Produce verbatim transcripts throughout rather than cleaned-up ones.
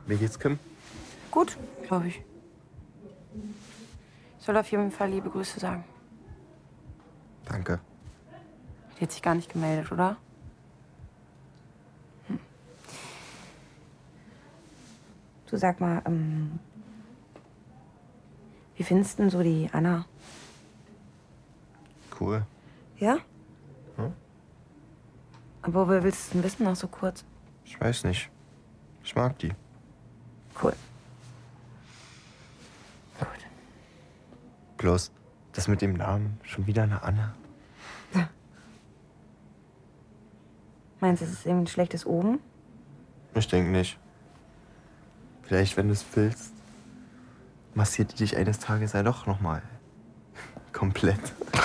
Wie geht's, Kim? Gut, glaube ich. Ich soll auf jeden Fall liebe Grüße sagen. Danke. Die hat sich gar nicht gemeldet, oder? Hm. Du, sag mal, ähm, wie findest du denn so die Anna? Cool. Ja? Hm? Aber woher willst du denn wissen, nach so kurz? Ich weiß nicht. Ich mag die. Cool. Gut. Bloß, das mit dem Namen, schon wieder eine Anna. Meinst du, es ist irgendwie ein schlechtes Omen? Ich denke nicht. Vielleicht, wenn du es willst, massiert die dich eines Tages ja doch noch mal. Komplett.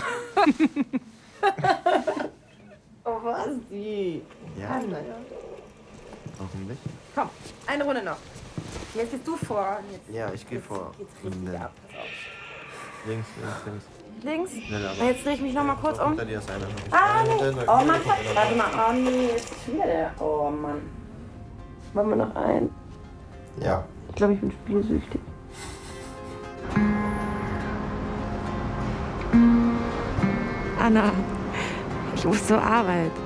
Oh, was die? Ja, naja. Warum nicht? Komm, eine Runde noch. Jetzt gehst du vor. Jetzt, Ja, ich gehe vor. Geht's richtig Nee. ab. Pass auf. Links, links, links. Links? Schnell, aber. Und jetzt drehe ich mich noch mal kurz um. Hinter dir ist einer. Ah, nee. Hinter- Oh Mann, warte mal. Oh nee, jetzt ist wieder der. Oh Mann. Wollen wir noch einen? Ja. Ich glaube, ich bin spielsüchtig. Anna, ich muss zur Arbeit.